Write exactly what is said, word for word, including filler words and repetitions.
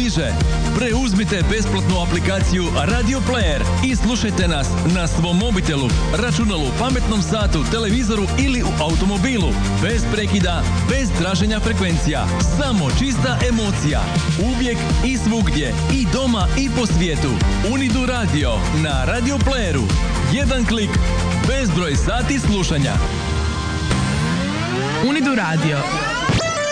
bliže. Preuzmite besplatnu aplikaciju Radio Player i slušajte nas na svom mobitelu, računalu, pametnom satu, televizoru ili u automobilu. Bez prekida, bez traženja frekvencija. Samo čista emocija. Uvijek i svugdje. I doma i po svijetu. Unidu Radio na Radio Playeru. Jedan klik, bezbroj sati slušanja. Unidu Radio.